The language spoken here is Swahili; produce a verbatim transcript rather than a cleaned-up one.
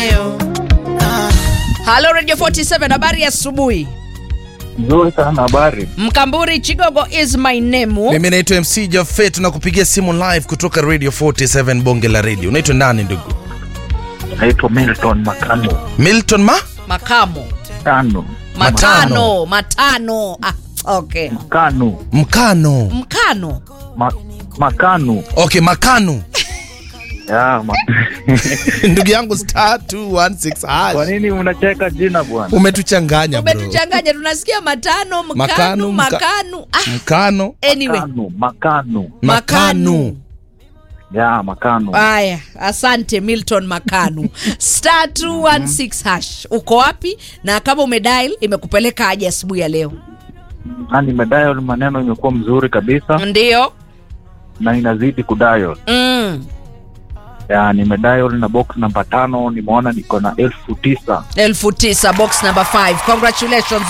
Hello Radio forty-seven, habari ya asubuhi. Nzuri sana, habari. Mkamburi Chigogo is my name. Mimi naitwa M C Jafet, tunakupigia simu live kutoka Radio forty-seven Bonge la Radio. Unaitwa nani ndugu? Naitwa Milton Makano. Milton ma? Makamo. Tano. Matano, matano. Ah, okay. Makano. Mkano. Mkano. Ma, Makano. Okay, Makano. Ya, ma... Ndugu yangu star two one six hash. Kwa nini unacheka jina bwana? Umetuchanganya bro. Umetuchanganya, tunasikia matano, mkano, Makano, mka... makano. Ah. Mkano. Anyway. Makano, Makano. Makano. Ya, Makano. Aya, asante Milton Makano. Star two one six hash. Uko wapi? Na kama umedial imekupeleka aje asubuhi ya leo? Na nimedial, maneno imekuwa mzuri kabisa. Ndio. Na inazidi kudial. Mm. Ya, nimedial na box namba tano, nimeona niko na elfu tisa. Elfu tisa, box number five. Congratulations.